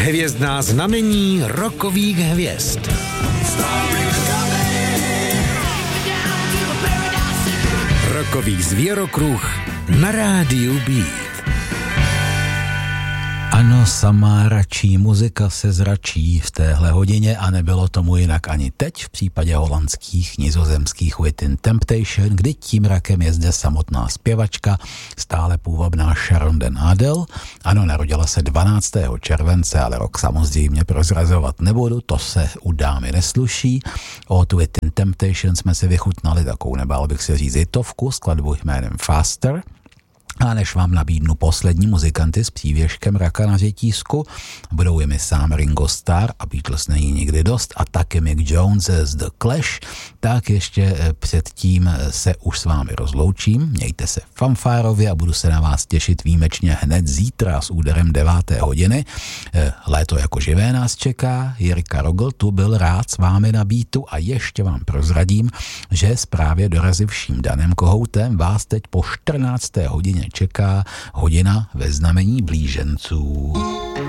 Hvězdná znamení rockových hvězd. Rockový zvěrokruh na rádiu Beat. Ano, samá račí muzika se zračí v téhle hodině a nebylo tomu jinak ani teď v případě holandských, nizozemských Within Temptation, kdy tím rakem je zde samotná zpěvačka, stále půvabná Sharon den Adel. Ano, narodila se 12. července, ale rok samozřejmě prozrazovat nebudu, to se u dámy nesluší. Od Within Temptation jsme si vychutnali takovou, nebál bych se říct, hitovku, skladbu jménem Faster. A než vám nabídnu poslední muzikanty s přívěškem raka na řetízku, budou jimi sám Ringo Starr a Beatles není nikdy dost a taky Mick Jones z The Clash, tak ještě předtím se už s vámi rozloučím. Mějte se fanfárově a budu se na vás těšit výjimečně hned zítra s úderem 9. hodiny. Léto jako živé nás čeká, Jirka Rogl tu byl rád s vámi na Beatu a ještě vám prozradím, že s právě dorazivším Danem Kohoutem vás teď po 14. hodině čeká hodina ve znamení blíženců.